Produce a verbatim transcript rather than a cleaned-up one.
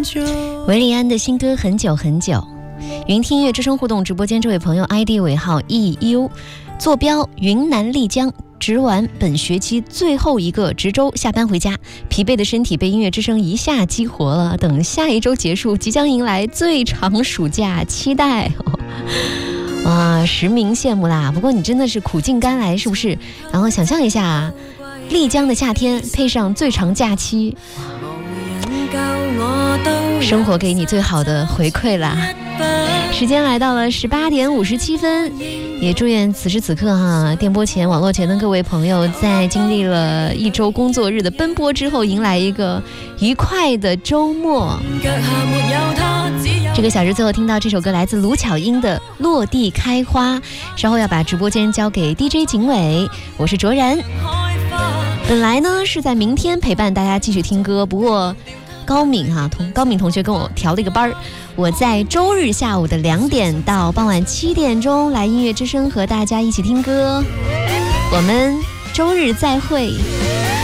维利安的新歌很久很久。云听音乐之声互动直播间这位朋友 I D 尾号 E U， 坐标云南丽江，值完本学期最后一个值周，下班回家，疲惫的身体被音乐之声一下激活了。等下一周结束，即将迎来最长暑假，期待、哦、哇，实名羡慕啦！不过你真的是苦尽甘来，是不是？然后想象一下，丽江的夏天配上最长假期，生活给你最好的回馈啦。时间来到了十八点五十七分，也祝愿此时此刻哈，电波前网络前的各位朋友，在经历了一周工作日的奔波之后，迎来一个愉快的周末。这个小时最后听到这首歌来自卢巧音的《落地开花》，稍后要把直播间交给 D J 景伟，我是卓然。本来呢是在明天陪伴大家继续听歌，不过高敏哈同高敏同学跟我调了一个班儿，我在周日下午的两点到傍晚七点钟来音乐之声和大家一起听歌，我们周日再会。